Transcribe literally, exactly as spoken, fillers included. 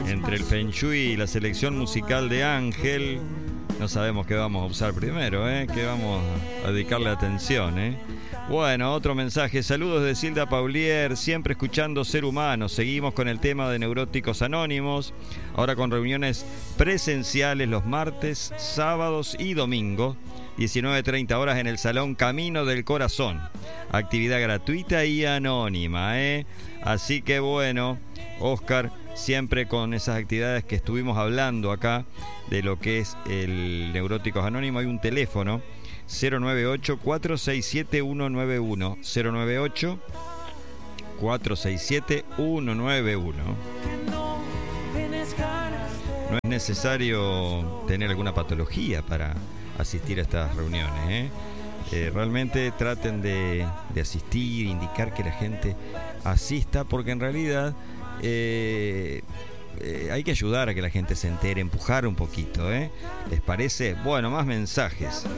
Entre el Feng Shui y la selección musical de Ángel, no sabemos qué vamos a usar primero, ¿eh? Qué vamos a dedicarle atención, ¿eh? Bueno, otro mensaje. Saludos de Silda Paulier, siempre escuchando Ser Humano. Seguimos con el tema de Neuróticos Anónimos, ahora con reuniones presenciales los martes, sábados y domingos, diecinueve treinta horas en el Salón Camino del Corazón. Actividad gratuita y anónima, ¿eh? Así que bueno, Oscar, siempre con esas actividades que estuvimos hablando acá de lo que es el Neuróticos Anónimos. Hay un teléfono cero nueve ocho, cuatro seis siete, uno nueve uno, cero nueve ocho, cuatro seis siete, uno nueve uno. No es necesario tener alguna patología para asistir a estas reuniones, ¿eh? Eh, realmente traten de, de asistir, indicar que la gente asista, porque en realidad eh, eh, hay que ayudar a que la gente se entere, empujar un poquito, ¿eh? ¿Les parece? Bueno, más mensajes.